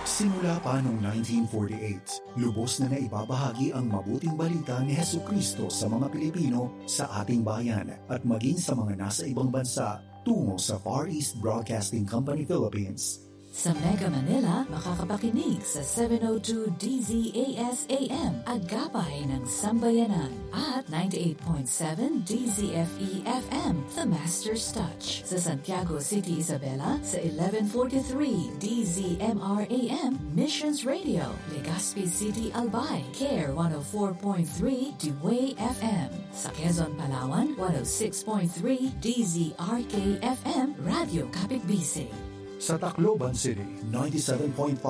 Simula pa noong 1948, lubos na naibabahagi ang mabuting balita ni Hesukristo sa mga Pilipino sa ating bayan at maging sa mga nasa ibang bansa tungo sa Far East Broadcasting Company Philippines. Sa Mega Manila, makakapakinig sa 702 DZAS-AM at Gabay ng Sambayanan at 98.7 DZFE-FM, The Master's Touch. Sa Santiago City, Isabela, sa 1143 DZMR-AM, Missions Radio, Legazpi City, Albay, CARE 104.3 Dway FM. Sa Quezon, Palawan, 106.3 DZRK-FM, Radio Kapitbisig. Sa Tacloban City, 97.5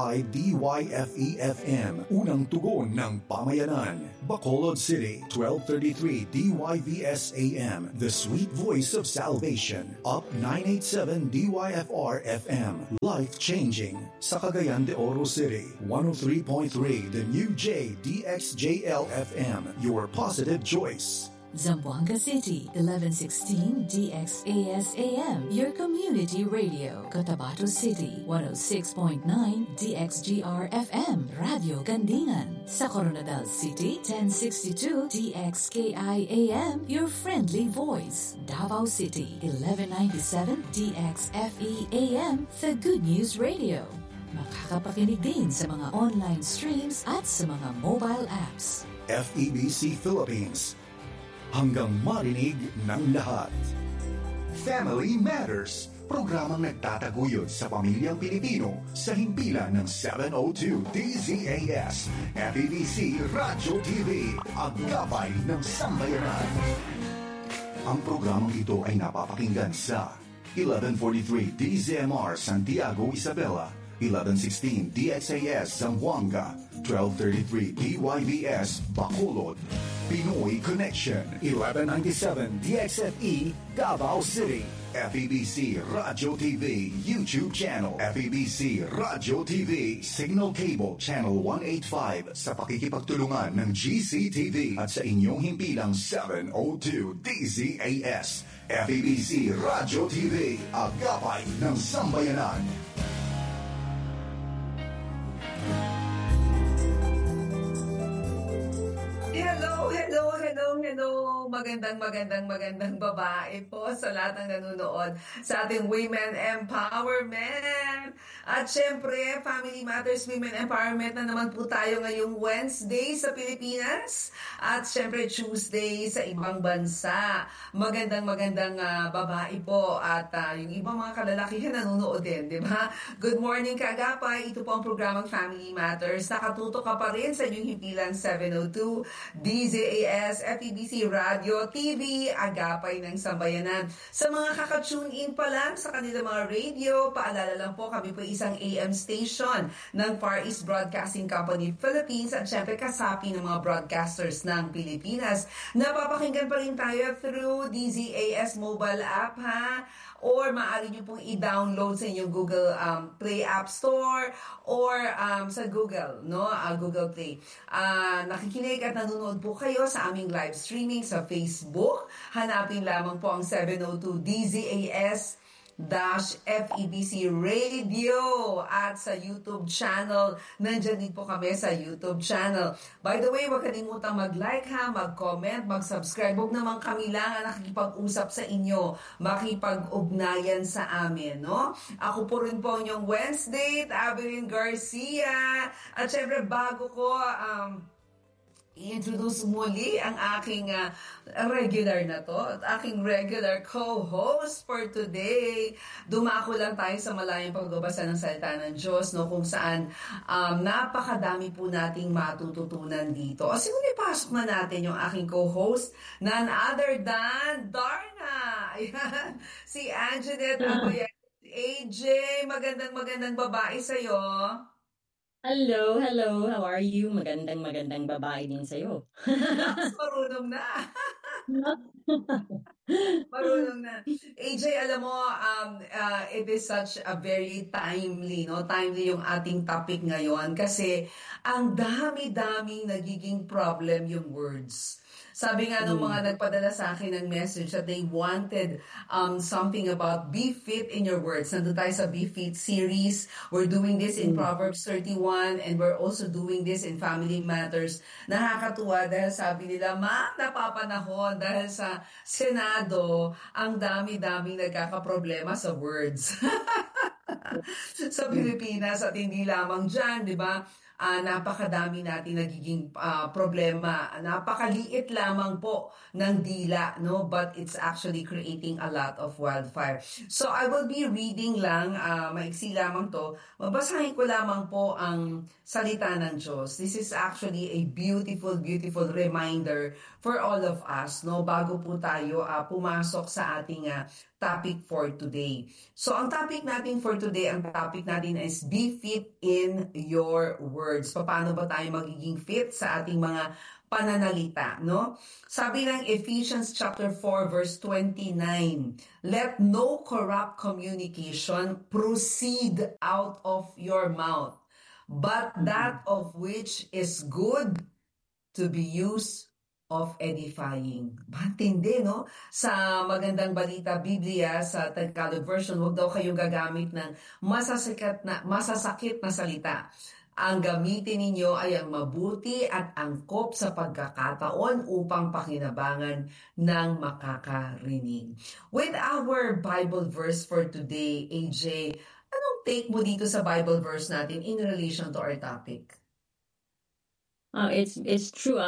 DYFE-FM, unang tugon ng pamayanan. Bacolod City, 1233 DYVS-AM, the sweet voice of salvation. Up 987 DYFR-FM, life-changing. Sa Cagayan de Oro City, 103.3 the new JDXJL-FM, your positive choice. Zamboanga City, 1116 DXAS-AM, your community radio. Cotabato City, 106.9 DXGR-FM, Radio Gandingan. Sa Coronadal City, 1062 DXKI-AM, your friendly voice. Davao City, 1197 DXFE-AM, the Good News Radio. Makakapakinig din sa mga online streams at sa mga mobile apps. FEBC Philippines, hanggang marinig ng lahat. Family Matters, programang nagtataguyod sa pamilyang Pilipino sa himpilan ng 702 DZAS, FEBC Radyo TV, ang gabay ng sambayanan. Ang programang ito ay napapakinggan sa 1143 DZMR Santiago, Isabela, 1116 DXAS Zamboanga, 1233 DYVS Bacolod, Pinoy Connection, 1197 DXFE Davao City, FEBC Radyo TV YouTube channel, FEBC Radyo TV Signal Cable Channel 185 sa pakikipagtulungan ng GCTV at sa inyong himpilang 702 DZAS, FEBC Radyo TV, agapay ng sambayanan. Hello, magandang babae po sa lahat ng nanonood sa ating Women Empowerment. At syempre, Family Matters Women Empowerment na naman po tayo ngayong Wednesday sa Pilipinas at syempre Tuesday sa ibang bansa. Magandang babae po at yung ibang mga kalalakihan nanonood din, di ba? Good morning, Kagapay. Ito po ang programang Family Matters. Nakatutok ka pa rin sa inyong himpilang 702 DZAS FEBC Radio TV, agapay ng sambayanan. Sa mga kaka-tune in pa lang sa kanila mga radio, paalala lang po, kami po isang AM station ng Far East Broadcasting Company Philippines at syempre kasapi ng mga broadcasters ng Pilipinas. Napapakinggan pa rin tayo through DZAS mobile app, ha? Or maaari nyo pong i-download sa inyong Google Play App Store or sa Google, no? Google Play. Nakikinig at nanonood po kayo sa aming live streaming sa Facebook. Hanapin lamang po ang 702 DZAS FEBC Radio at sa YouTube channel. Nandyan din po kami sa YouTube channel. By the way, huwag kalimutang mag-like, ha, mag-comment, mag-subscribe. Huwag naman kami lang ang nakikipag-usap sa inyo, makipag-ugnayan sa amin, no? Ako po rin po inyong Wednesday, Avelyn Garcia. At syempre, bago ko i-introduce muli ang aking regular na to at aking regular co-host for today. Dumako lang tayo sa malayang pagbabasa ng salita ng Diyos, no, kung saan napakadami po nating matututunan dito. O siguro ipasok na natin yung aking co-host, none other than Darna. Ayan, si Anjanette Abayan. AJ, magandang babae sa'yo. Hello. How are you? Magandang babae din sa'yo. Marunong na. Marunong na. AJ, alam mo, it is such a very timely yung ating topic ngayon kasi ang dami-daming nagiging problem yung words. Sabi nga nung mga nagpadala sa akin ng message that they wanted something about be fit in your words. Nandun tayo sa Be Fit series. We're doing this in Proverbs 31 and we're also doing this in Family Matters. Nakakatuwa dahil sabi nila, ma, napapanahon dahil sa Senado, ang dami-daming nagkakaproblema sa words. Sa Pilipinas at hindi lamang dyan, di ba? Napakadami natin nagiging problema. Napakaliit lamang po ng dila, no? But it's actually creating a lot of wildfire. So I will be reading lang, maiksi lamang to. Mabasahin ko lamang po ang salita ng Diyos. This is actually a beautiful, beautiful reminder for all of us, no? Bago po tayo pumasok sa ating topic for today. So ang topic natin for today, ang topic natin is be fit in your words. Paano ba tayo magiging fit sa ating mga pananalita, no? Sabi ng Ephesians chapter 4 verse 29, let no corrupt communication proceed out of your mouth, but that of which is good to be used of edifying. Matindi, no? Sa Magandang Balita Biblia, sa Tagalog version, huwag daw kayong gagamit ng masasakit na salita. Ang gamitin ninyo ay ang mabuti at angkop sa pagkakataon upang pakinabangan ng makakarinig. With our Bible verse for today, AJ, anong take mo dito sa Bible verse natin in relation to our topic? It's true.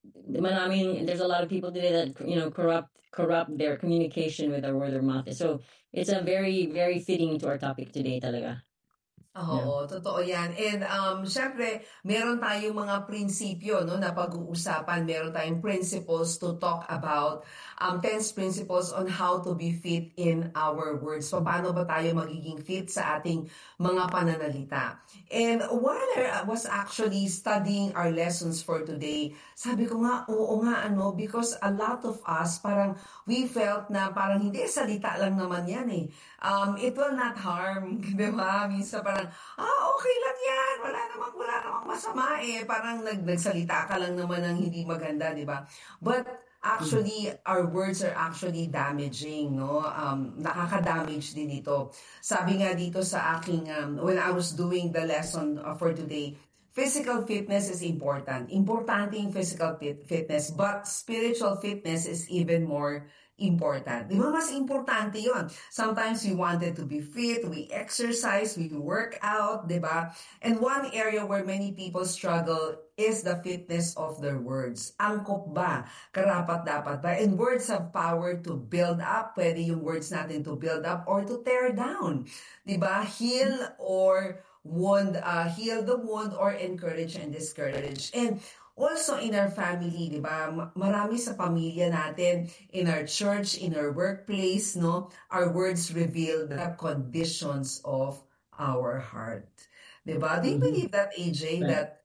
There's a lot of people today that corrupt their communication with their word of mouth. So it's a very very fitting to our topic today, talaga. Oo, totoo yan. And syempre, meron tayong mga prinsipyo, no, na pag-uusapan. Meron tayong principles to talk about. 10 principles on how to be fit in our words. So, paano ba tayo magiging fit sa ating mga pananalita? And while I was actually studying our lessons for today, sabi ko nga, oo nga, because a lot of us, parang we felt na parang hindi, salita lang naman yan eh. It will not harm, di ba? Minsan parang, okay lang yan, wala namang masama eh. Parang nagsalita ka lang naman ng hindi maganda, di ba? But actually, our words are actually damaging, no? Nakaka-damage din ito. Sabi nga dito sa aking, when I was doing the lesson for today, physical fitness is important. Importante yung physical fitness, but spiritual fitness is even more important. Di ba mas importante yun? Sometimes we wanted to be fit, we exercise, we work out, di ba? And one area where many people struggle is the fitness of their words. Angkop ba? Karapat-dapat ba? And words have power to build up. Pwede yung words natin to build up or to tear down. Di ba? Heal or wound, heal the wound or encourage and discourage. And also in our family, di ba? Marami sa pamilya natin, in our church, in our workplace, no? Our words reveal the conditions of our heart. Di ba? Do you believe that, AJ, that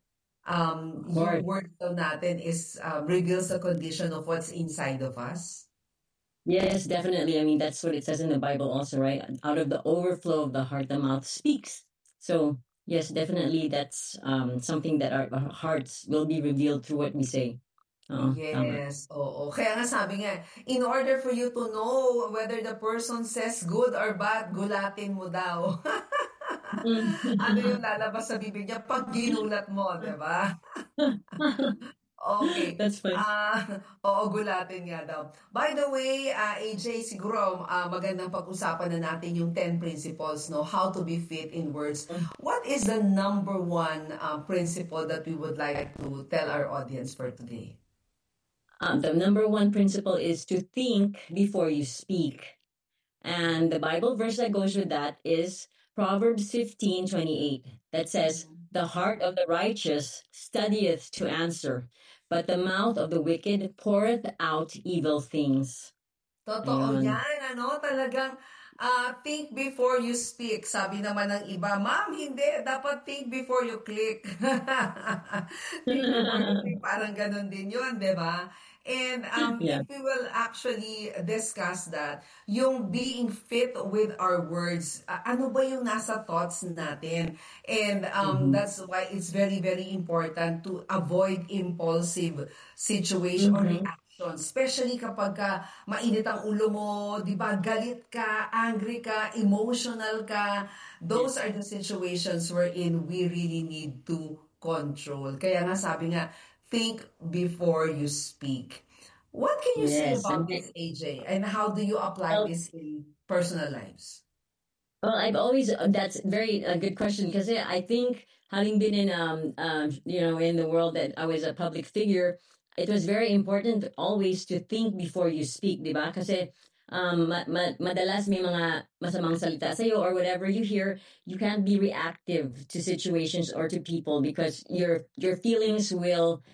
yung word natin is reveals the condition of what's inside of us? Yes, definitely. I mean, that's what it says in the Bible also, right? Out of the overflow of the heart, the mouth speaks. So, yes, definitely that's something that our hearts will be revealed through what we say. Yes, oo. Kaya nga sabi nga, in order for you to know whether the person says good or bad, gulatin mo daw. Ano yung lalabas sa bibig niya pag ginulat mo, di ba? Okay. That's fine. Oo, gulatin nga daw. By the way, AJ, siguro magandang pag-usapan na natin yung 10 principles, no? How to be fit in words. What is the number one principle that we would like to tell our audience for today? The number one principle is to think before you speak. And the Bible verse that goes with that is Proverbs 15:28, that says, the heart of the righteous studieth to answer, but the mouth of the wicked poureth out evil things. Totoo yan, talagang think before you speak. Sabi naman ng iba, ma'am, hindi, dapat think before you click. Think before you click, parang ganun din yun, di ba? And if we will actually discuss that, yung being fit with our words, ano ba yung nasa thoughts natin? And that's why it's very, very important to avoid impulsive situation or reaction especially kapag mainit ang ulo mo, di ba, galit ka, angry ka, emotional ka. Those are the situations wherein we really need to control. Kaya nga sabi nga, think before you speak. What can you say Yes. about this, AJ? And how do you apply Well, this in personal lives? well, I've always that's very a good question because I think having been in in the world that I was a public figure, it was very important always to think before you speak, di ba? Kasi madalas may mga masamang salita sa or whatever you hear, you can't be reactive to situations or to people because your feelings will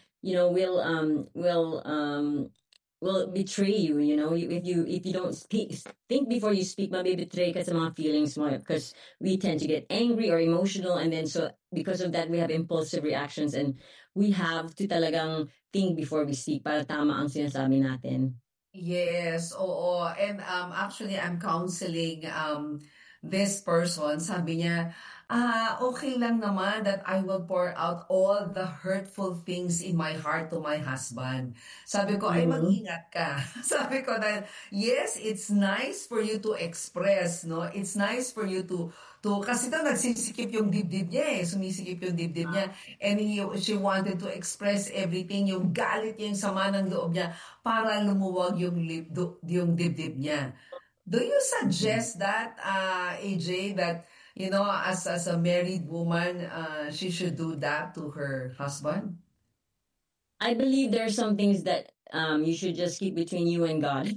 will betray you, if you don't think before you speak, mabibetray ka sa mga feelings mo because we tend to get angry or emotional, and then so because of that we have impulsive reactions, and we have to talagang think before we speak para tama ang sinasabi natin. Yes, oo. And actually, I'm counseling this person. Sabi niya, okay lang naman that I will pour out all the hurtful things in my heart to my husband. Sabi ko, ay Mm-hmm. mag-ingat ka. Sabi ko na, yes, it's nice for you to express, no? It's nice for you to kasi ito nagsisikip yung dibdib niya sumisikip yung dibdib niya, and she wanted to express everything, yung galit niya, yung sama ng loob niya, para lumuwag yung dibdib niya. Do you suggest that, AJ, that, as a married woman, she should do that to her husband? I believe there are some things that you should just keep between you and God.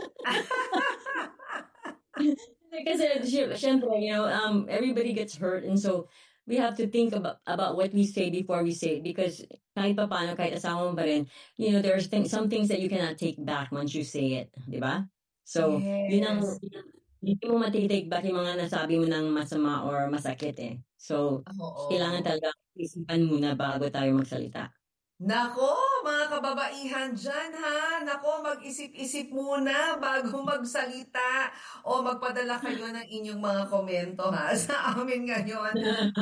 Kasi syempre, everybody gets hurt, and so we have to think about what we say before we say it, because kahit pa paano, kahit asawa mo pa rin, there's some things that you cannot take back once you say it, di ba? So, yun ang Yes. hindi mo matitake back yung mga nasabi mo ng masama or masakit eh. So, kailangan Oo. talaga isipan muna bago tayo magsalita. Nako, mga kababaihan dyan ha. Nako, mag-isip-isip muna bago magsalita o magpadala kayo ng inyong mga komento ha. Sa amin ngayon,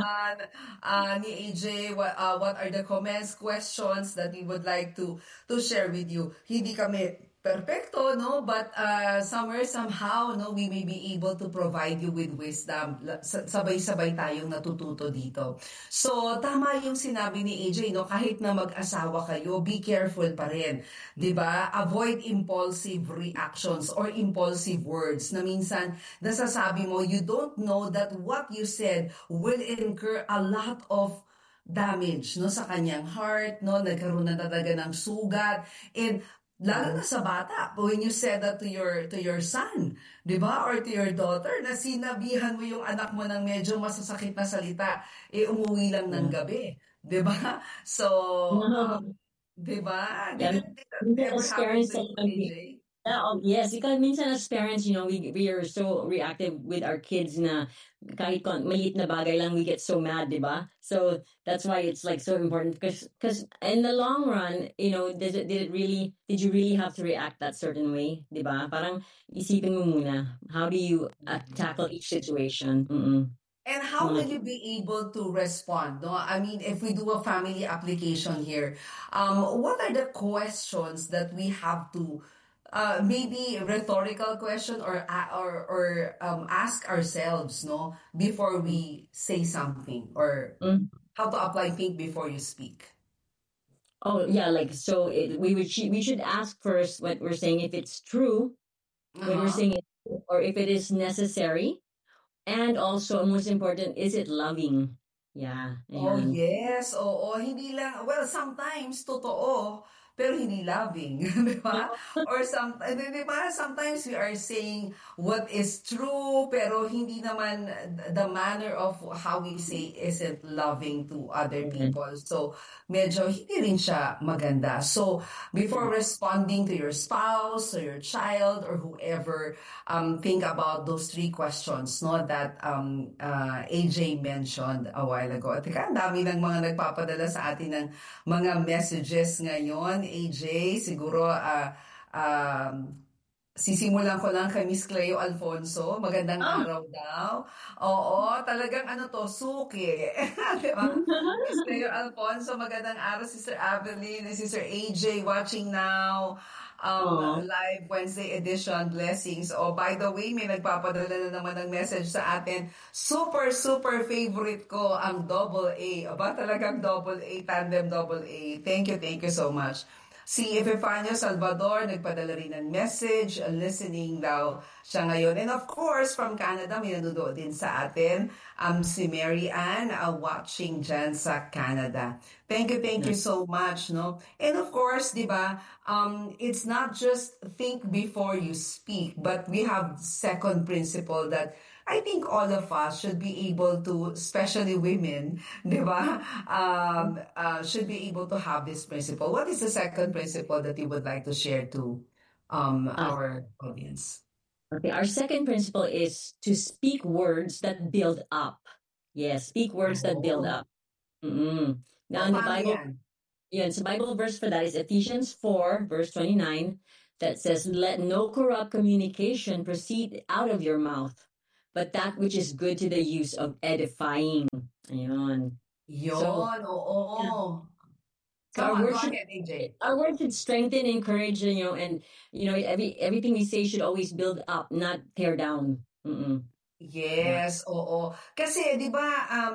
ni AJ, what are the comments, questions that we would like to share with you. Hindi kami perfecto, no? But somewhere, somehow, no, we may be able to provide you with wisdom. Sabay-sabay tayong natututo dito. So, tama yung sinabi ni AJ, no? Kahit na mag-asawa kayo, be careful pa rin. 'Di ba? Avoid impulsive reactions or impulsive words na minsan nasasabi mo, you don't know that what you said will incur a lot of damage, no, sa kanyang heart, no, nagkaroon na talaga ng sugat, and lalo na sa bata, when you said that to your son, 'di ba? Or to your daughter, na sinabihan mo yung anak mo ng medyo masasakit na salita, umuwi lang ng gabi, 'di ba? So, No. 'di ba? Yeah, Did that minsan ever as happen parents, to you, AJ? yes, because minsan as parents, we are so reactive with our kids na kahit maliit na bagay lang, we get so mad, di ba? So that's why it's like so important because in the long run, did you really have to react that certain way, di ba? Parang isipin mo muna, how do you tackle each situation? Mm-mm. And how will Mga you be able to respond? No, I mean, if we do a family application here, what are the questions that we have to, maybe rhetorical question, or ask ourselves, no, before we say something, or mm. how to apply think before you speak? Oh yeah, like so we should ask first what we're saying, if it's true, what we're Uh-huh. saying is true, or if it is necessary. And also, most important, is it loving? Yeah, Oh, ayan. yes. Oo, hindi lang, well, sometimes totoo, pero hindi loving, di ba? Or di ba, sometimes we are saying what is true, pero hindi naman the manner of how we say isn't loving to other people. So, medyo hindi rin siya maganda. So, before responding to your spouse or your child or whoever, think about those three questions, no, that AJ mentioned a while ago. Teka, ang dami ng mga nagpapadala sa atin ng mga messages ngayon. AJ, siguro sisimulan ko lang kay Miss Cleo Alfonso. Magandang Oh. araw daw. Oo, talagang ano to, suki. Di ba? Miss Cleo Alfonso, magandang araw, Sister Evelyn, and Sister AJ watching now. Oh, live Wednesday edition blessings. Oh, by the way, may nagpapadala na naman ng message sa atin. Super, super favorite ko ang double A. Aba, talagang double A, tandem double A. Thank you so much. Si Epifanio Salvador, nagpadala rin ng message, listening daw siya ngayon. And of course, from Canada, may nanonood din sa atin, si Mary Ann, watching dyan sa Canada. Thank you nice. so much, no? And of course, di ba, it's not just think before you speak, but we have second principle that I think all of us should be able to, especially women, di ba, should be able to have this principle. What is the second principle that you would like to share to Uh, our audience? okay, our second principle is to speak words that build up. Yes, speak words that build Oh, up. Mm-mm. Now, oh, in the paano Bible, yan? yeah, so Bible verse for that is Ephesians 4, verse 29, that says, "Let no corrupt communication proceed out of your mouth, but that which is good to the use of edifying." Ayun. So, Yon, yeah. oo. So Come on, go ahead, AJ. our word should strengthen, encourage, and everything we say should always build up, not tear down. Mm-mm. Yeah. Yes, oo. Kasi 'di ba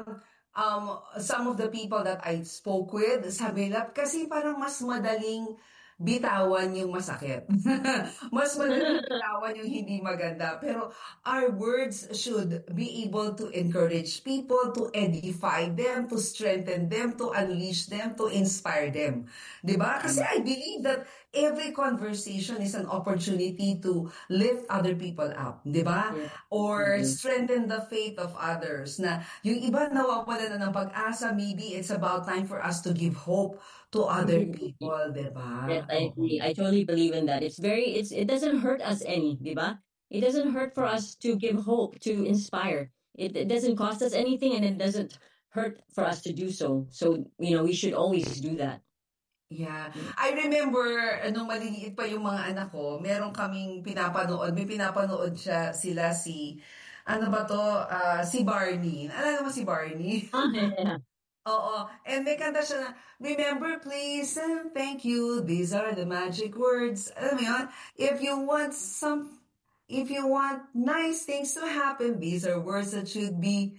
some of the people that I spoke with, sabi nila kasi parang mas madaling bitawan yung masakit. Mas madaling bitawan yung hindi maganda. Pero our words should be able to encourage people, to edify them, to strengthen them, to unleash them, to inspire them. 'Di ba? Kasi Mm. I believe that every conversation is an opportunity to lift other people up, 'di ba? Yeah. Or Mm-mm. strengthen the faith of others na yung iba nawawalan na ng pag-asa, maybe it's about time for us to give hope to other people, di Yes, ba? I Oo. agree. I totally believe in that. It doesn't hurt us any, diba? It doesn't hurt for us to give hope, to inspire. It doesn't cost us anything, and it doesn't hurt for us to do so. So, we should always do that. Yeah. I remember, nung maliliit pa yung mga anak ko, meron kaming pinapanood, may pinapanood sila ano ba to, si Barney. Alam mo si Barney? Ah, yeah. Oo. And may kanta siya na, remember please and thank you, these are the magic words. Alam mo yun? If you want if you want nice things to happen, these are words that should be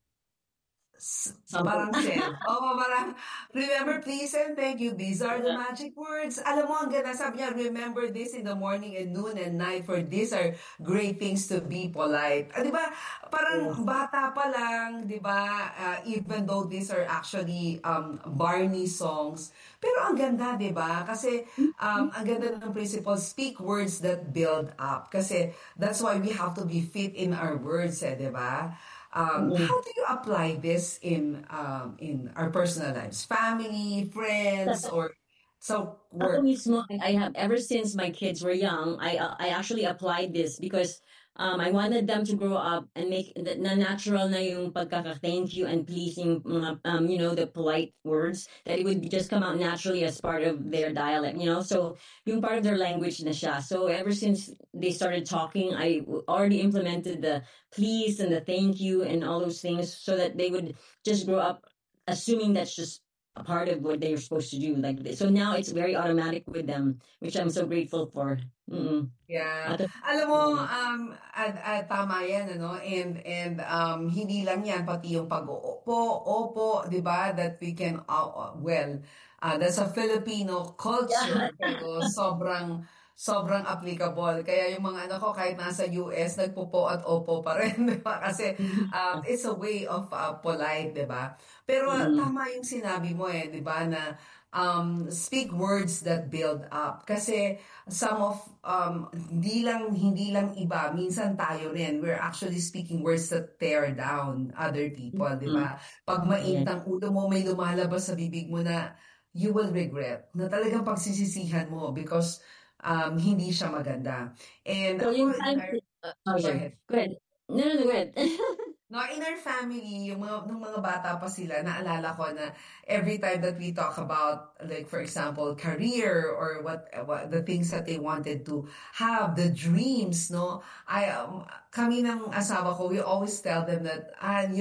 Something. parang said. Oo, parang, remember, please, and thank you. These are the Yeah. magic words. Alam mo, ang ganda, sabi niya, remember this in the morning and noon and night, for these are great things to be polite. Di ba? Parang Yes. bata pa lang, di ba? Even though these are actually Barney songs. Pero ang ganda, di ba? Kasi ang ganda ng principle, speak words that build up. Kasi that's why we have to be fit in our words, di ba? Mm-mm. How do you apply this in our personal lives, family, friends, or so Ako work? mismo, I have ever since my kids were young, I actually applied this because I wanted them to grow up and make na natural na yung pagkaka-thank you and pleasing mga the polite words, that it would just come out naturally as part of their dialect. So yung part of their language na siya. So ever since they started talking, I already implemented the please and the thank you and all those things so that they would just grow up assuming that's just a part of what they're supposed to do. Like this. So now it's very automatic with them, which I'm so grateful for. Mm-mm. Yeah. At- Alam mo, mm. tama yan, ano? And hindi lang yan, pati yung pag-uupo, opo, di ba? That we can, that's a Filipino culture, Yeah. pero sobrang applicable. Kaya yung mga anak ko, kahit nasa US, nagpupo at opo pa rin, di ba? Kasi it's a way of polite, di ba? Pero Mm-mm. tama yung sinabi mo di ba, na speak words that build up. Kasi some of hindi lang iba, minsan tayo rin, we're actually speaking words that tear down other people, di Mm. ba? Pag Yeah. mainit ang ulo mo, may lumalabas sa bibig mo na you will regret, na talagang pagsisisihan mo because hindi siya maganda. And So ako, yung time, go sorry. ahead. Go ahead. No, go ahead. No, in our family, yung nung mga bata pa sila, naalala ko na every time that we talk about, like for example, career or what the things that they wanted to have, the dreams, no, kami ng asawa ko, we always tell them that,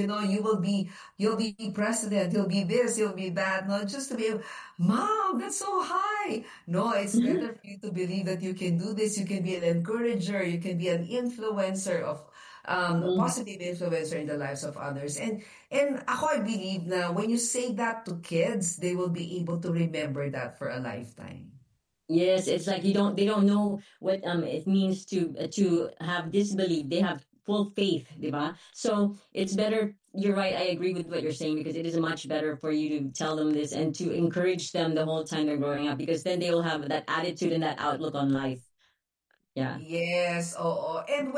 you'll be president, you'll be this, you'll be that, no, just to be, Mom, that's so high. No, it's better for you to believe that you can do this. You can be an encourager. You can be an influencer of a Mm. positive influencer in the lives of others. And ako, I believe na when you say that to kids, they will be able to remember that for a lifetime. Yes, it's like they don't know what it means to have disbelief. They have full faith, diba? So it's better. You're right. I agree with what you're saying because it is much better for you to tell them this and to encourage them the whole time they're growing up because then they will have that attitude and that outlook on life. Yeah. Yes, oo. And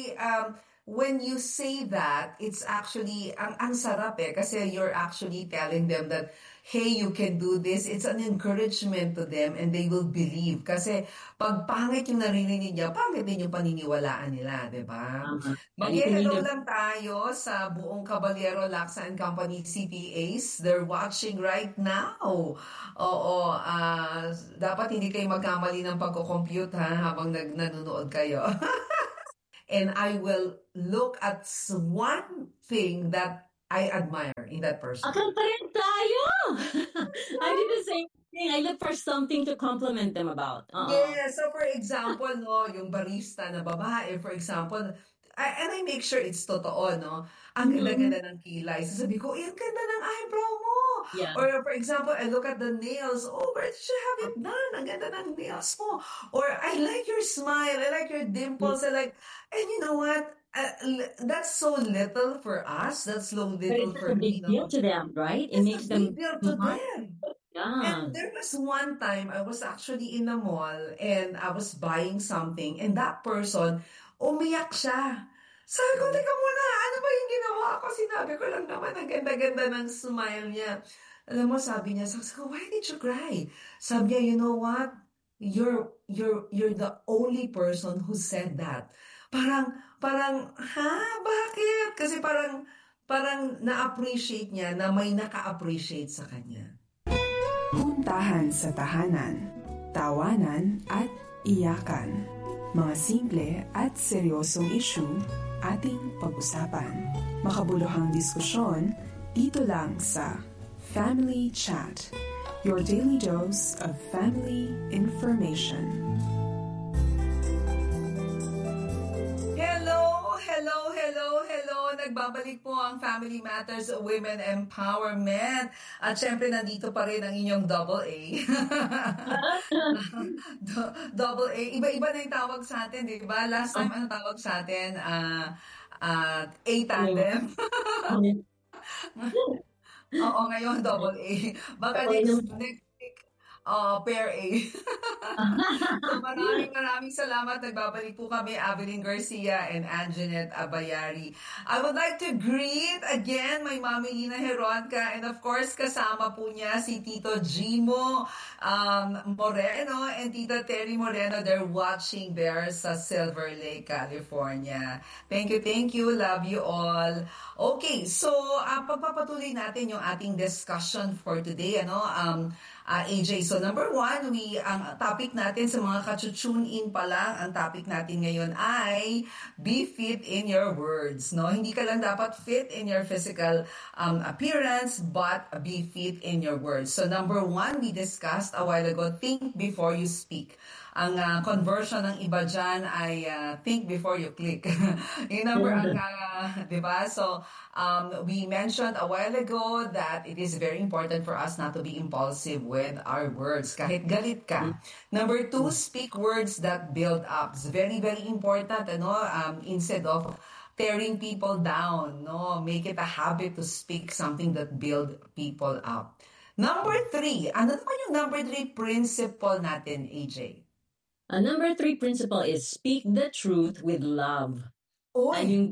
when you say that, it's actually ang sarap kasi you're actually telling them that hey, you can do this. It's an encouragement to them and they will believe kasi pag pangit yung naririnig niya, pangit din yung paniniwalaan nila, 'di ba? And you can make Mag-hello them. lang tayo sa buong Caballero Laksa and Company CPAs. They're watching right now. Oo, dapat hindi kayo magkamali ng pagko-compute ha habang nanonood kayo. And I will look at one thing that I admire in that person. Akal pa rin tayo! I do the same thing. I look for something to compliment them about. Yeah, so for example, no, yung barista na babae, for example, and I make sure it's totoo, no? Ang Mhm. ganda-ganda ng kilay. Sasabi ko, ang ganda ng eyebrow mo. Yeah. Or for example, I look at the nails. Oh, where did you have it done? Ang ganda ng nails mo. Or I like your smile. I like your dimples. And you know what? That's so little for us. That's so But little it's such for a me, big deal no? to them, right? It It's makes a big them deal to smile. them. Yeah. And there was one time I was actually in the mall and I was buying something and that person, umiyak siya. Sabi ko, teka muna, ano ba yung ginawa ko? Sinabi ko lang naman, ang ganda-ganda ng smile niya. Alam mo, sabi niya, sabi ko, why did you cry? Sabi niya, you know what? You're the only person who said that. Parang, ha? Bakit? Kasi parang na-appreciate niya na may naka-appreciate sa kanya. Puntahan sa tahanan, tawanan at iyakan. Mga simple at seryosong issue ating pag-usapan. Makabuluhang diskusyon dito lang sa Family Chat, your daily dose of family information. Hello, hello, hello, hello. Nagbabalik po ang Family Matters Women Empowerment. At syempre, nandito pa rin ang inyong double A. Double A. Iba-iba na yung tawag sa atin, di ba? Last time, ano tawag sa atin? A-tandem. Oo, ngayon, double A. Baka next week, pair A. So maraming salamat. Nagbabalik po kami, Avelyn Garcia and Anjanette Abayari. I would like to greet again my Mami Lina Heronca and of course kasama po niya si Tito Gimo Moreno and Tita Terry Moreno. They're watching there sa Silver Lake, California. Thank you. Love you all. Okay, so pagpapatuloy natin yung ating discussion for today. AJ. So number one, ang topic natin sa mga ka-tune in pa lang, ang topic natin ngayon ay be fit in your words. No, hindi ka lang dapat fit in your physical appearance, but be fit in your words. So number one, we discussed a while ago, think before you speak. Ang conversion ng iba dyan ay think before you click. Yung number, di ba? So, we mentioned a while ago that it is very important for us not to be impulsive with our words, kahit galit ka. Number two, speak words that build up. It's very, very important, instead of tearing people down, no? Make it a habit to speak something that build people up. Number three, ano naman yung number three principle natin, AJ? Number 3 principle is speak the truth with love. And yung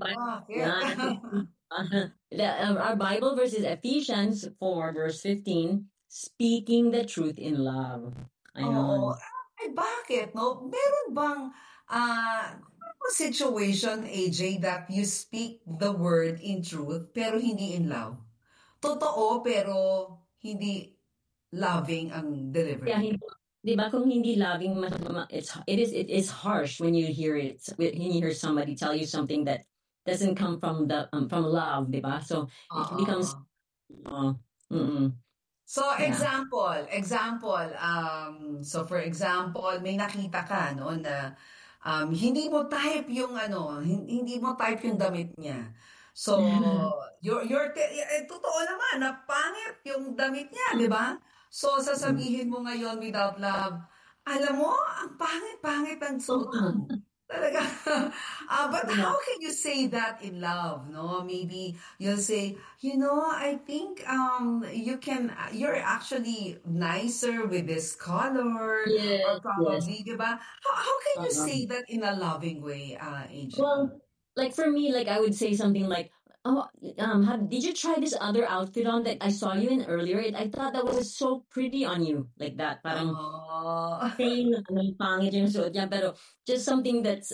our Bible verse is Ephesians 4 verse 15, speaking the truth in love. Oo. Ay, bakit, no? Meron bang, situation, AJ, that you speak the word in truth pero hindi in love? Totoo pero hindi loving ang Yeah, delivery. hindi, di ba kung hindi loving, it is harsh when you hear it, when you hear somebody tell you something that doesn't come from the from love, di ba? So it becomes, Oo. uh, mm-mm, So, yeah. so for example, may nakita ka, no, na hindi mo type yung ano, hindi mo type yung damit niya. So, totoo naman, na pangit yung damit niya, di ba? So, Mm. sasabihin mo ngayon without love, alam mo, ang pangit-pangit ang suot mo. Talaga. But how can you say that in love, no? Maybe you'll say, I think you're actually nicer with this color, or Yes, yes. probably, di ba? How can you Uh-uh. say that in a loving way, AJ? Well, like for me, like I would say something like, "Oh, did you try this other outfit on that I saw you in earlier? I thought that was so pretty on you," like that. Parang Oh, saying na ano, pangit yung suot niya, pero just something that's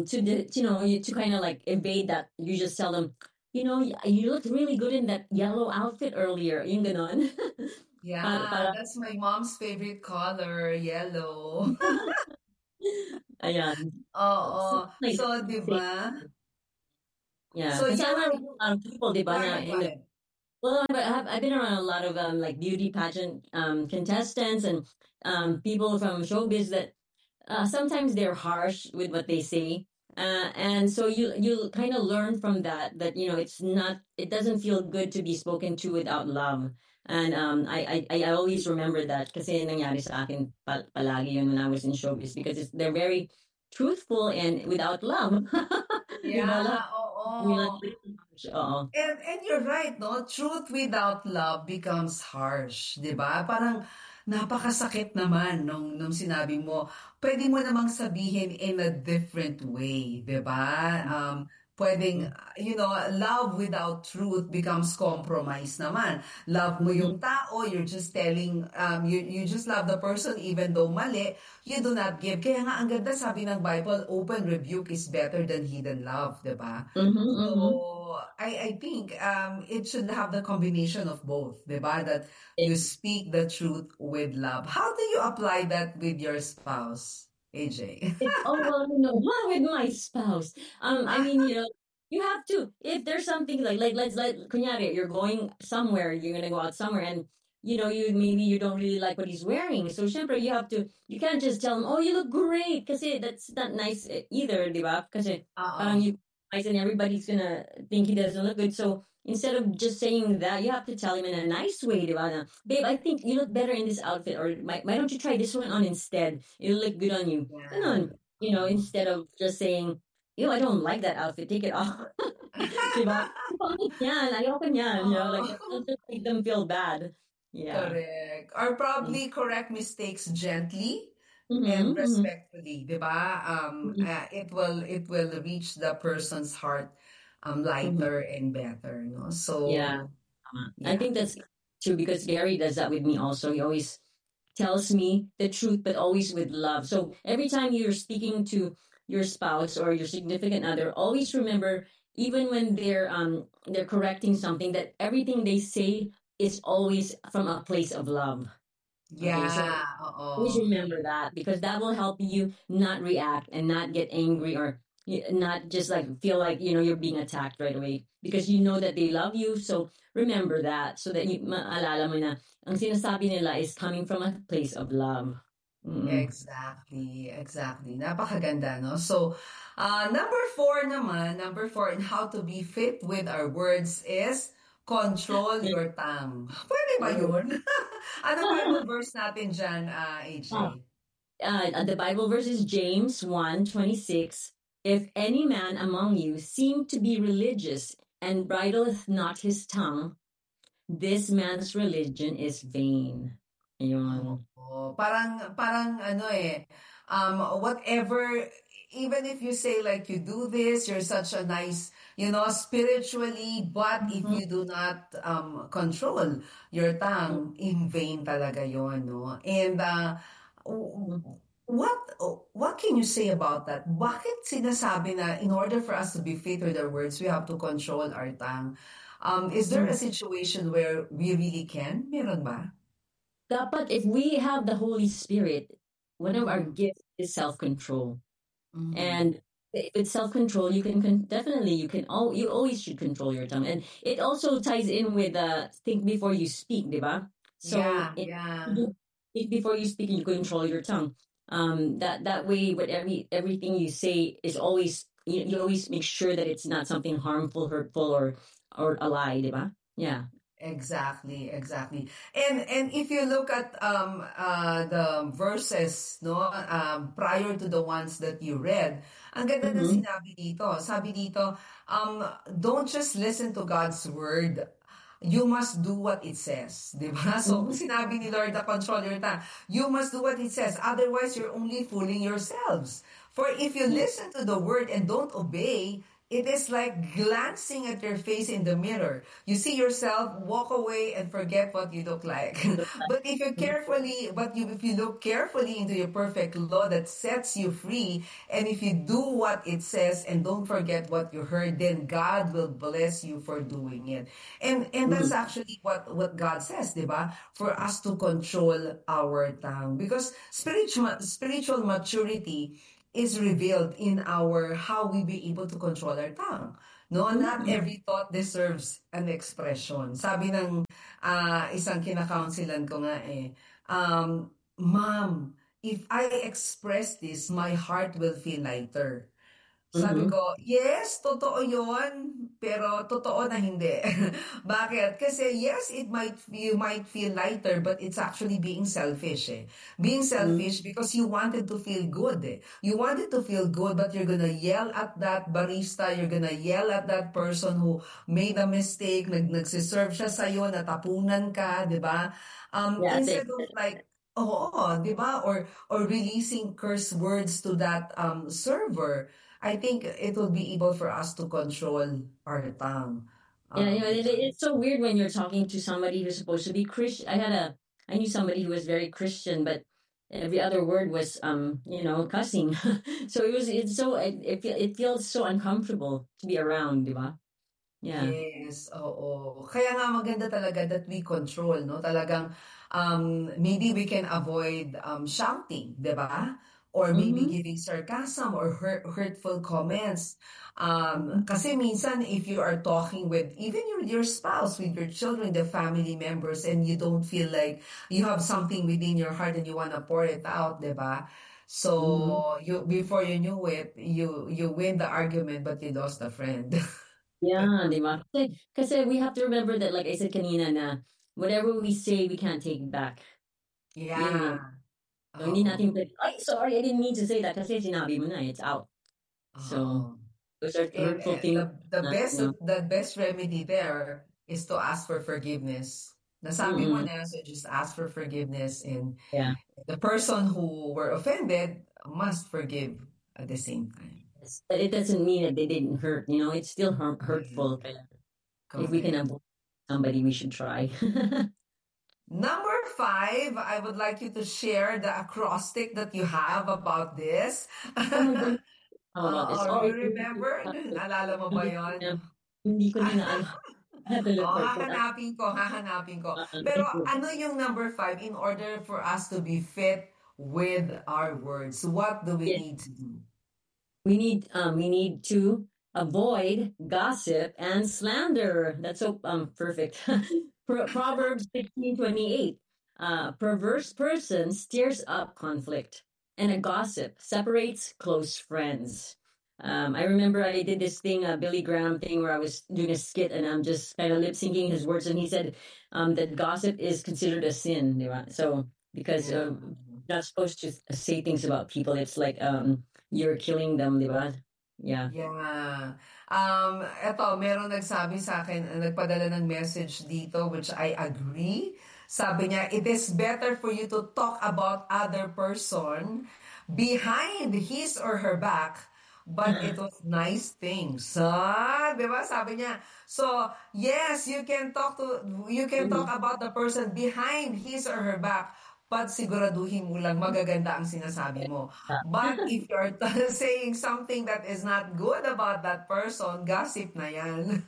to kind of like evade that. You just tell them, you looked really good in that yellow outfit earlier. Yung ganon. yeah, Para that's my mom's favorite color, yellow. ayan. So, Oo. like, So, di say, ba? yeah. So, Kasi you, I'm around a lot of people, di go ba, na ahead, go in the ahead. well, I've been around a lot of like beauty pageant contestants and people from showbiz that sometimes they're harsh with what they say, and so you kind of learn from that it doesn't feel good to be spoken to without love. And I always remember that kasi nangyari sa akin palagi yun when I was in showbiz because they're very truthful and without love. Di ba? Yeah, Lahat nila oo. harsh. Oo. And you're right, no? Truth without love becomes harsh, 'di ba? Parang napakasakit naman nung sinabi mo. Pwede mo namang sabihin in a different way, 'di ba? Pwedeng, love without truth becomes compromise naman. Love mo Mhm. yung tao, you're just telling, you just love the person even though mali, you do not give. Kaya nga ang ganda sabi ng Bible, open rebuke is better than hidden love, 'di ba? Mhm, mhm. So I think it should have the combination of both, diba? That you speak the truth with love. How do you apply that with your spouse, AJ? Oh, well, not with my spouse. I mean, you have to, if there's something like, let's kunyari, you're going somewhere, you're gonna go out somewhere, and maybe you don't really like what he's wearing. So, syempre, you can't just tell him, oh, you look great, kasi that's not nice either, di ba? Kasi parang Oo. you nice and everybody's gonna think he doesn't look good. So, instead of just saying that, you have to tell him in a nice way, di ba? Na, babe, I think you look better in this outfit, or why don't you try this one on instead? It'll look good on you. Yeah. Ganon. Instead of just saying, I don't like that outfit, take it off. Diba? Pangit yan, ayoko niyan, like, Oo. it'll just make them feel bad. Yeah. Correct. Or Mm. probably correct mistakes gently and Mhm, mhm, respectfully, 'di ba? mhm, It will reach the person's heart mhm. lighter and better, no? So, Yeah. I yeah. think that's true because Gary does that with me also. He always tells me the truth, but always with love. So every time you're speaking to your spouse or your significant other, always remember, even when they're correcting something, that everything they say is always from a place of love. Okay, so Yeah, always oo. remember that because that will help you not react and not get angry or not just like feel like you're being attacked right away because you know that they love you. So remember that so that maalala mo na ang sinasabi nila is coming from a place of love. Mm-mm. Exactly, exactly. Napakaganda, no? So, number four in how to be fit with our words is control your tongue. Pwede ba yun? Ano Bible verse natin dyan, AJ? The Bible verse is James 1:26. If any man among you seem to be religious and bridleth not his tongue, this man's religion is vain. Ayun. Oo. Parang ano whatever, even if you say like you do this, you're such a nice, spiritually, but if Mhm. you do not control your tongue, in vain talaga yon, no? And what can you say about that? Bakit sinasabi na in order for us to be fit with our words, we have to control our tongue? Is there a situation where we really can? Meron ba? Dapat if we have the Holy Spirit, one of our Mm-hmm. gifts is self-control. Mm-hmm. And with self-control, you can definitely you always should control your tongue, and it also ties in with think before you speak, diba? So Yeah, yeah. if before you speak, you control your tongue. That way, but everything you say is always you always make sure that it's not something harmful, hurtful, or a lie, diba? Yeah. Exactly, exactly. And if you look at the verses no prior to the ones that you read, ang ganda ng Mm-hmm. sinabi dito. Sabi dito, don't just listen to God's word. You must do what it says, 'di ba? So kung sinabi ni Lord na control your tongue, you must do what it says. Otherwise, you're only fooling yourselves. For if you listen to the word and don't obey, it is like glancing at your face in the mirror. You see yourself, walk away, and forget what you look like. But if you look carefully into your perfect law that sets you free, and if you do what it says and don't forget what you heard, then God will bless you for doing it. And that's Mm-hmm. actually what God says, diba? For us to control our tongue, because spiritual maturity is revealed in our how we be able to control our tongue. No, not Mm-hmm. every thought deserves an expression. Sabi ng isang kinakaunsilan ko nga Ma'am, if I express this, my heart will feel lighter. Sabi Mm-hmm. ko, yes, totoo yon, pero totoo na hindi. Bakit? Kasi yes, you might feel lighter, but it's actually being selfish eh. Being selfish because you wanted to feel good eh. You wanted to feel good, but you're gonna yell at that barista, you're gonna yell at that person who made a mistake, nagsiserve siya sa'yo, natapunan ka, di ba? Yeah, Instead of like, oo, di ba? Or releasing curse words to that server. I think it will be able for us to control our tongue. yeah, Um, it's so weird when you're talking to somebody who's supposed to be Christian. I knew somebody who was very Christian, but every other word was, cussing. So it feels so uncomfortable to be around, diba? Yeah. yes, oo. Kaya nga maganda talaga that we control, no? Talagang maybe we can avoid shouting, 'di ba? Or maybe Mm-hmm. giving sarcasm or hurtful comments. Mm-hmm. Kasi minsan if you are talking with even your spouse, with your children, the family members, and you don't feel like you have something within your heart and you want to pour it out, 'di ba? Mm-hmm. So you before you knew it, you win the argument but you lost a friend. Yeah, diba? Kasi we have to remember that, like I said kanina, na whatever we say, we can't take it back. Yun yun. Yeah. So, hindi natin Oo. pwede, ay, sorry, I didn't mean to say that kasi sinabi mo na, it's out. So, Oo. those are And hurtful things. the best remedy there is to ask for forgiveness. Nasabi mo Mm-mm. na, so just ask for forgiveness, and Yeah. the person who were offended must forgive at the same time. Yes. But it doesn't mean that they didn't hurt, it's still Yeah, hurtful. Kaya if we can correct. avoid somebody, we should try. Number 5, I would like you to share the acrostic that you have about this. Oh my God, how about this? Do Oh, you remember? Naalala mo ba hindi ko yon? na, hindi ko na naalala. I have to look Oh, for it. But hahanapin ko. Pero thank you. ano yung number 5 in order for us to be fit with our words? What do we Yes. need to do? We need to avoid gossip and slander. That's so perfect. Proverbs 16:28. Perverse person stirs up conflict, and a gossip separates close friends. I remember I did this thing, a Billy Graham thing, where I was doing a skit and I'm just kind of lip syncing his words, and he said that gossip is considered a sin, di ba? So because Yeah. you're not supposed to say things about people, it's like you're killing them, di ba? Yeah. Yeah. Eto, meron nagsabi sa akin, nagpadala ng message dito, which I agree. Sabi niya, it is better for you to talk about other person behind his or her back, but it was nice things. Di ba? Sabi niya, so, yes, you can talk about the person behind his or her back, but siguraduhin mo lang magaganda ang sinasabi mo. But if you're saying something that is not good about that person, gossip na yan.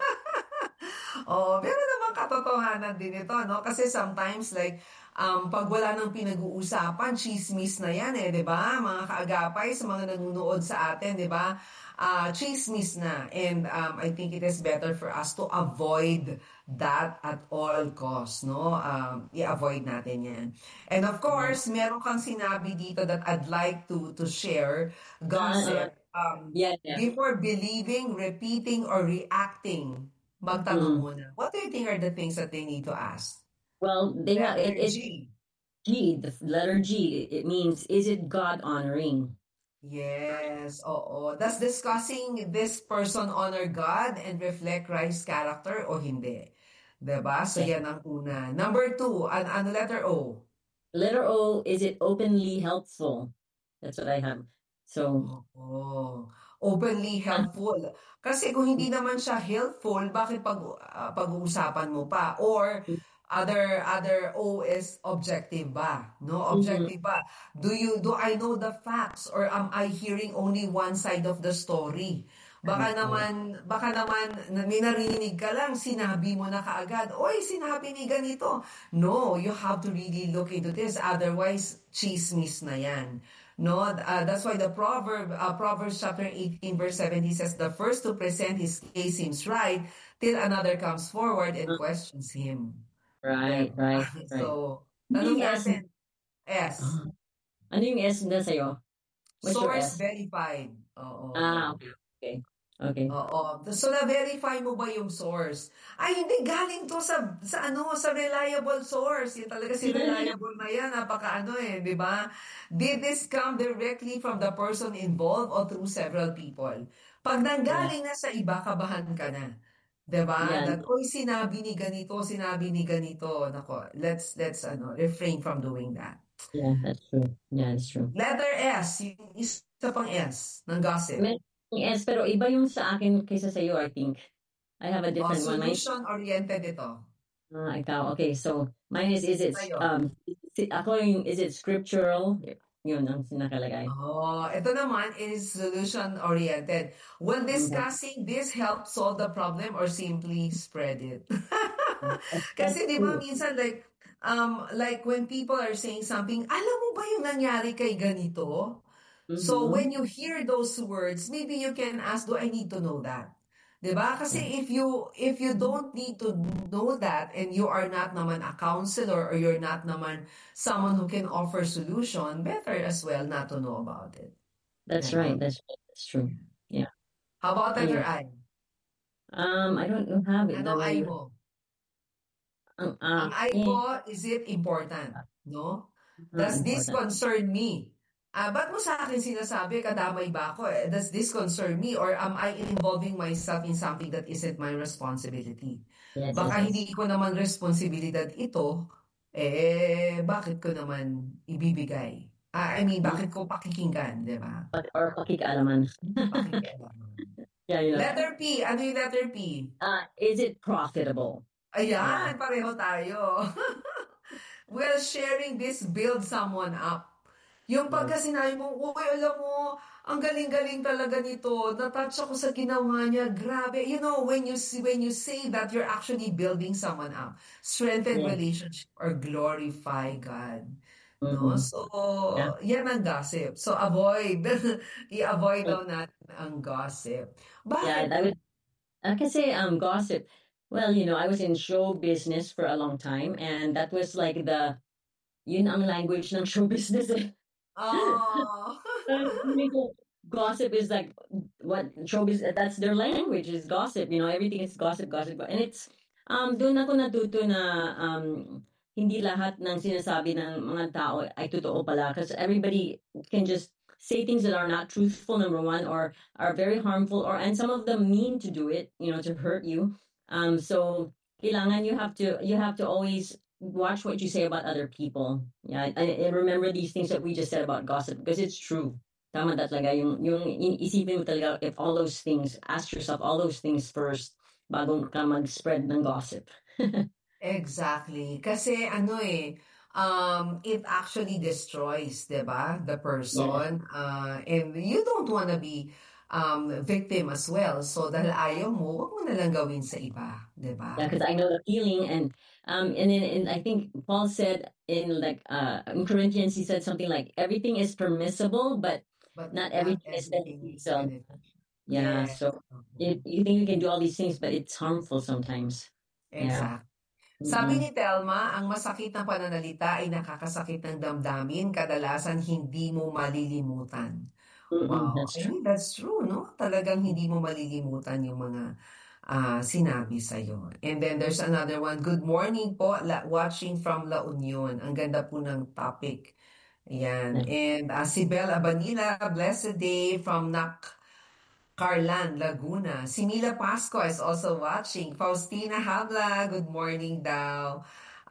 Oh, meron namang katotohanan din ito, no? Kasi sometimes like pag wala nang pinag-uusapan, chismis na yan eh, 'di ba? Mga kaagapay sa mga nanonood sa atin, 'di ba? Chismis na. And I think it is better for us to avoid that at all costs, no? I-avoid natin 'yan. And of course, meron kang sinabi dito that I'd like to share, gossip. Yeah. Before believing, repeating, or reacting, magtanong muna. What do you think are the things that they need to ask? Well, they have Letter it's G. G, the letter G. It means, is it God honoring? Yes, oo. Does discussing this person honor God and reflect Christ's character o hindi? Diba? So Yeah. yan ang una. Number 2, ano letter O? Letter O, is it openly helpful? That's what I have. So, Oo. Openly helpful. Kasi kung hindi naman siya helpful, bakit pag-uusapan mo pa? Or other O is objective ba? No, objective ba? Do I know the facts or am I hearing only one side of the story? Baka naman may narinig ka lang, sinabi mo na kaagad, oy, sinabi ni ganito. No, you have to really look into this, otherwise chismis na yan. No, that's why the Proverbs chapter 18 verse 70 says, the first to present his case seems right till another comes forward and questions him. right. So, Yung tanong S, natin. S. ano yung S na sa'yo? What's your Source S? verified. Oo. Okay. Oo. So, na-verify mo ba yung source? Ay, hindi. Galing to sa reliable source. Yan talaga si reliable na yan. Di ba? Did this come directly from the person involved or through several people? Pag nanggaling na sa iba, kabahan ka na. Di ba? Yeah. That, sinabi ni ganito. Nako, let's refrain from doing that. Yeah, that's true. Letter S, yung isa pang S ng gossip. Yes, pero iba yung sa akin kaysa sa iyo, I think. I have a different one. Solution-oriented ito. Ikaw. Okay, so mine is it Sa'yo. ako yung is it scriptural? Yun ang sinakalagay. Ito naman is solution-oriented. Will discussing this help solve the problem or simply spread it? Kasi di ba minsan like when people are saying something, alam mo ba yung nangyari kay ganito? So when you hear those words, maybe you can ask, do I need to know that? Diba? Kasi if you don't need to know that and you are not naman a counselor or you're not naman someone who can offer solution, better as well not to know about it. That's right. That's true. Yeah. How about letter I? I don't have it. Ano I mo? Ang I ko, is it important? No? Does this concern me? Ba't mo sa akin sinasabi, kadamay ba ako? Does this concern me? Or am I involving myself in something that isn't my responsibility? Yes, Baka hindi ko naman responsibilidad ito, bakit ko naman ibibigay? Bakit ko pakikinggan, di ba? Or pakikaalaman. Yeah, Letter P. Ano yung letter P? Is it profitable? Ayan, pareho tayo. Well, sharing this builds someone up. Yung pagka sinabi mo, uy, alam mo, ang galing-galing talaga nito. Natouch ako sa ginawa niya. Grabe. You know, when you say that, you're actually building someone up. Strengthen relationship or glorify God. No? So, yan ang gossip. So, i-avoid daw natin ang gossip. Bakit? Yeah, kasi gossip. Well, I was in show business for a long time, and that was like yun ang language ng show business. Oh. Gossip is like what showbiz, that's their language, is gossip. Everything is gossip. And it's doon ako natuto na hindi lahat ng sinasabi ng mga tao ay totoo pala, because everybody can just say things that are not truthful, number one, or are very harmful, and some of them mean to do it, to hurt you. So kailangan you have to always watch what you say about other people. Yeah, and remember these things that we just said about gossip, because it's true. Tama talaga yung isipin mo talaga, if all those things, ask yourself all those things first bago ka mag-spread ng gossip. Exactly. Kasi it actually destroys, 'di ba, the Yeah. person. And you don't want to be victim as well. So dahil ayaw mo, wag mo na lang gawin sa iba, 'di Yeah, ba? because I know the feeling, and then and I think Paul said in Corinthians, he said something like everything is permissible, but But not not everything is everything is beneficial. beneficial. Yeah, Yes. so you think you can do all these things, but it's harmful sometimes. Yeah. Exact. Sabi Mm-mm. ni Telma, ang masakit na pananalita ay nakakasakit ng damdamin, kadalasan hindi mo malilimutan. Mm-mm, Wow. that's I true. mean, that's true, no? Talagang hindi mo malilimutan yung mga sinabi sa'yo. And then there's another one. Good morning po, watching from La Union. Ang ganda po ng topic. Ayan. Yeah. And si Belle Abanila, blessed day from Carlan, Laguna. Si Mila Pasco is also watching. Faustina Habla, good morning daw.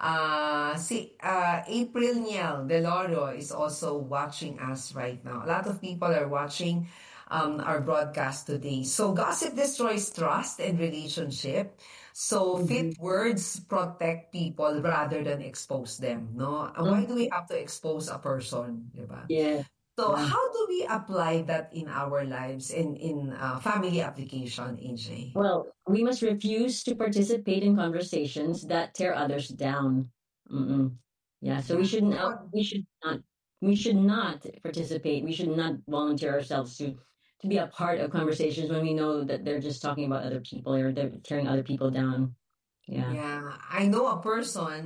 April Niel Deloro is also watching us right now. A lot of people are watching our broadcast today. So gossip destroys trust and relationship. So Mhm. fit words protect people rather than expose them. No, why Mm. do we have to expose a person, diba? Yeah. So Yeah. how do we apply that in our lives in family application, AJ? Well, we must refuse to participate in conversations that tear others down. Mm-mm. Yeah, so we Yeah. shouldn't. What? We should not participate. We should not volunteer ourselves to be a part of conversations when we know that they're just talking about other people or they're tearing other people down. Yeah. Yeah. I know a person